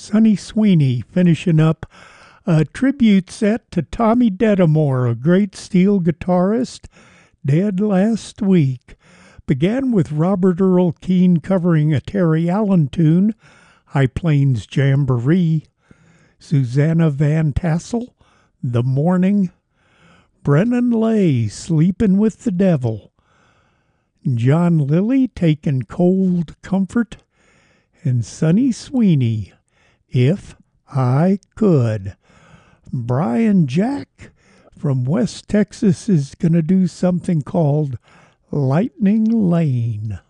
Sonny Sweeney finishing up a tribute set to Tommy Dedamore, a great steel guitarist, dead last week. Began with Robert Earl Keen covering a Terry Allen tune, High Plains Jamboree. Susanna Van Tassel, The Morning. Brennan Lay, Sleepin' with the Devil. John Lilly, Taking Cold Comfort. And Sonny Sweeney, If I Could. Brian Jack from West Texas is going to do something called Lightning Lane.